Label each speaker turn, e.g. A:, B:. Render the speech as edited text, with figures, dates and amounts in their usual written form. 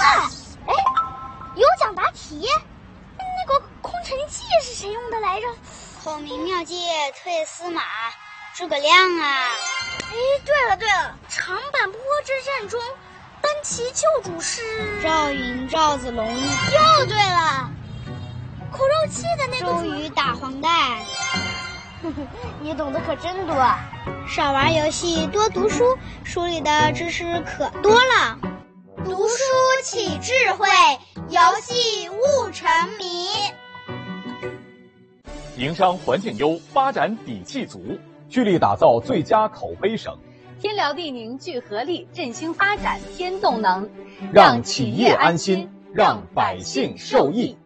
A: 哎，有奖答题，那个空城计是谁用的来着？
B: 孔明妙计退司马，诸葛亮啊！
A: 哎，对了，长坂坡之战中，单骑救主是
B: 赵云、赵子龙。
A: 又对了，口肉计的那个
B: 周瑜打黄盖。
A: 你懂得可真多。
B: 少玩游戏，多读书，书里的知识可多了。
A: 读书起智慧，游戏悟沉迷。
C: 营商环境优，发展底气足，聚力打造最佳口碑省。
D: 天辽地宁聚合力，振兴发展添动能，
C: 让企业安心，让百姓受益。